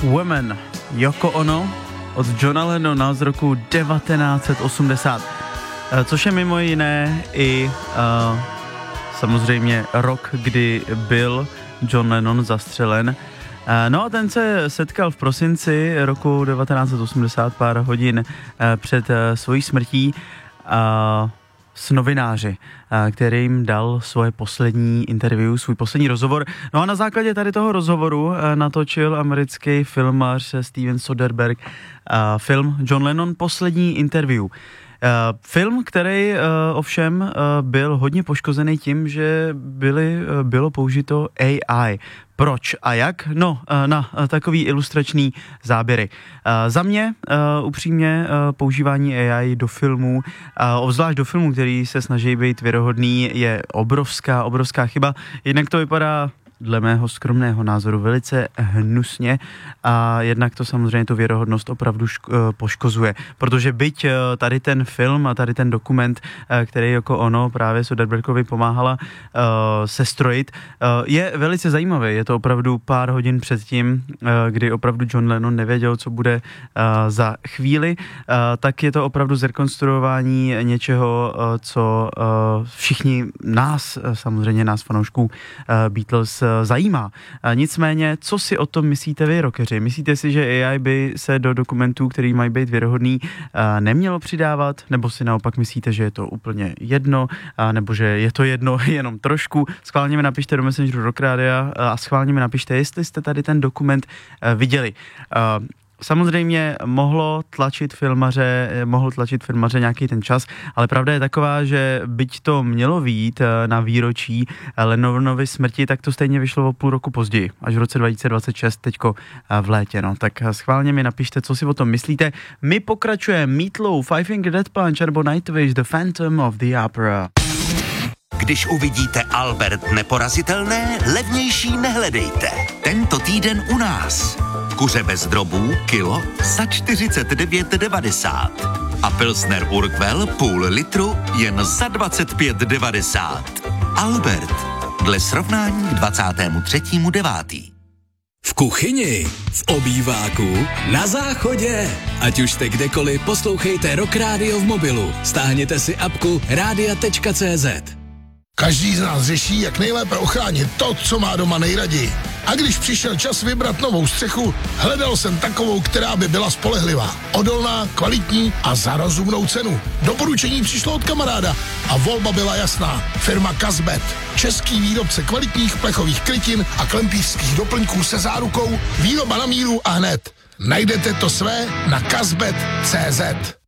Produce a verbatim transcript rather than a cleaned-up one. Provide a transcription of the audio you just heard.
Women, Yoko Ono od Johna Lennona z roku devatenáct set osmdesát, což je mimo jiné i uh, samozřejmě rok, kdy byl John Lennon zastřelen. Uh, no a ten se setkal v prosinci roku devatenáct set osmdesát, pár hodin uh, před uh, svojí smrtí, uh, s novináři, kterým dal svoje poslední interview, svůj poslední rozhovor. No a na základě tady toho rozhovoru natočil americký filmař Steven Soderbergh film John Lennon poslední interview. Film, který ovšem byl hodně poškozený tím, že byly, bylo použito A I. Proč a jak? No, na takový ilustrační záběry. Za mě upřímně používání A I do filmů, obzvlášť do filmů, který se snaží být věrohodný, je obrovská, obrovská chyba. Jednak to vypadá dle mého skromného názoru velice hnusně a jednak to samozřejmě tu věrohodnost opravdu šk- poškozuje, protože byť tady ten film a tady ten dokument, který jako ono právě Soderberghovi pomáhala uh, sestrojit, uh, je velice zajímavý. Je to opravdu pár hodin předtím, uh, kdy opravdu John Lennon nevěděl, co bude uh, za chvíli, uh, tak je to opravdu zrekonstruování něčeho, uh, co uh, všichni nás, uh, samozřejmě nás fanoušků uh, Beatles zajímá. Nicméně, co si o tom myslíte vy, rockeři? Myslíte si, že A I by se do dokumentů, který mají být věrohodný, nemělo přidávat? Nebo si naopak myslíte, že je to úplně jedno? Nebo že je to jedno jenom trošku? Schválně mi napište do Messengeru Rock Rádia a schválně mi napište, jestli jste tady ten dokument viděli. Samozřejmě mohlo tlačit filmaře, mohl tlačit filmaře nějaký ten čas, ale pravda je taková, že byť to mělo vyjít na výročí Lennonovy smrti, tak to stejně vyšlo o půl roku později, až v roce dva tisíce dvacet šest, teďko v létě, no. Tak schválně mi napište, co si o tom myslíte. My pokračujeme Meatloaf, Five Finger Death Punch nebo Nightwish, The Phantom of the Opera. Když uvidíte Albert Neporazitelné, levnější nehledejte. Tento týden u nás. Kuře bez drobů, kilo za čtyřicet devět devadesát. A Pilsner Urquell půl litru jen za dvacet pět devadesát. Albert, dle srovnání k dvacátému třetímu devátý. V kuchyni, v obýváku, na záchodě. Ať už jste kdekoliv, poslouchejte Rock Radio v mobilu. Stáhněte si apku rádia tečka cé zet. Každý z nás řeší, jak nejlépe ochránit to, co má doma nejraději. A když přišel čas vybrat novou střechu, hledal jsem takovou, která by byla spolehlivá, odolná, kvalitní a za rozumnou cenu. Doporučení přišlo od kamaráda a volba byla jasná. Firma Kazbet. Český výrobce kvalitních plechových krytin a klempířských doplňků se zárukou, výroba na míru a hned. Najdete to své na kazbet tečka cé zet.